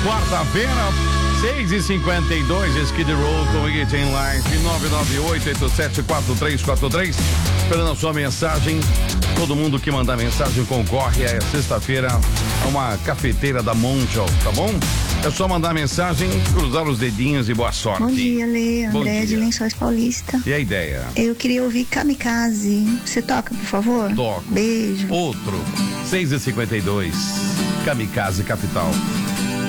quarta-feira, 6h52, Skid Row com It in Life, 998-874343, esperando a sua mensagem. Todo mundo que mandar mensagem concorre a sexta-feira a uma cafeteira da Mondial, tá bom? É só mandar mensagem, cruzar os dedinhos e boa sorte. Bom dia, Lê. André de Lençóis Paulista. E a ideia? Eu queria ouvir Kamikaze. Você toca, por favor? Toco. Beijo. Outro, 6h52, Kamikaze Capital.